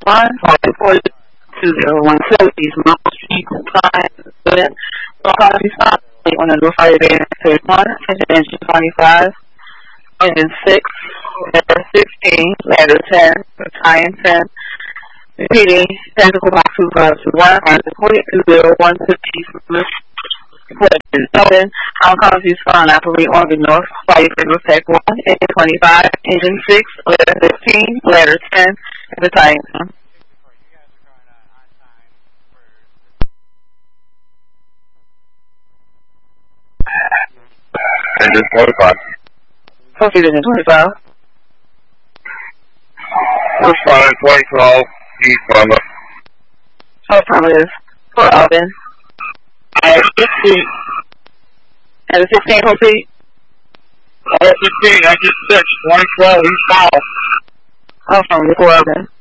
1-542-01 East Mount Street, Client, policy stop, on the North Fire Band, Phase 1, engine 25, engine 6, letter 16, letter 10, battalion 10, repeating, technical box 2521, 142-01 Question 7. How policies found operate on the North Fire Federal Tech 1, engine 25, engine 6, letter 15, letter 10, battalion 10. Engine 25. Proceed engine 25. Responding 2012, East Lima. Affirmative. For Alvin. At 16. And the 16 proceed. At 16, exit 6, 2012, East Lima. Affirmative. For Alvin.